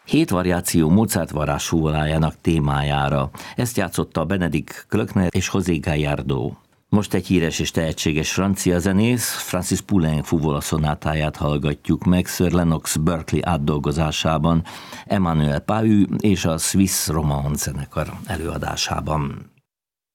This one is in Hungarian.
7 variáció Mozart varázssólájának témájára. Ezt játszotta Benedikt Glöckner és José Gallardo. Most egy híres és tehetséges francia zenész, Francis Poulenc fuvola szonátáját hallgatjuk meg Sir Lennox Berkeley átdolgozásában, Emmanuel Pahud és a Swiss Romance zenekar előadásában.